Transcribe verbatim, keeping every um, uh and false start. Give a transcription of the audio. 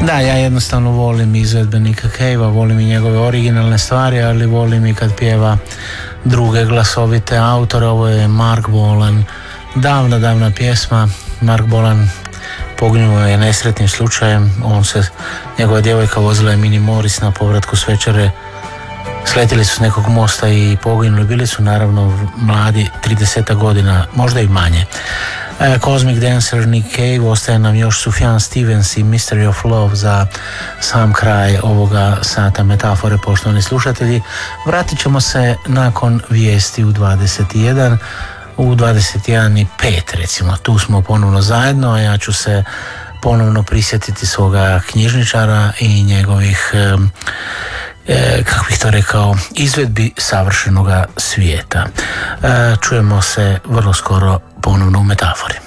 Da, ja jednostavno volim izvedbenika Cavea, volim i njegove originalne stvari, ali volim i kad pjeva druge glasovite autore. Ovo je Mark Bolan, davna, davna pjesma. Mark Bolan poginuo je nesretnim slučajem. On se, njegova djevojka vozila je Mini Morris na povratku s večere. Sletili su s nekog mosta i poginuli. Bili su naravno mladi, trideset godina, možda i manje. Cosmic Dancer, Nick Cave, ostaje nam još Sufjan Stevens i Mystery of Love za sam kraj ovoga sata metafore, poštovani slušatelji. Vratit ćemo se nakon vijesti u dvadeset jedan, u dvadeset jedan i pet recimo, tu smo ponovno zajedno, a ja ću se ponovno prisjetiti svoga knjižničara i njegovih E, kako bih to rekao, izvedbi savršenoga svijeta. E, čujemo se vrlo skoro ponovno u metafori.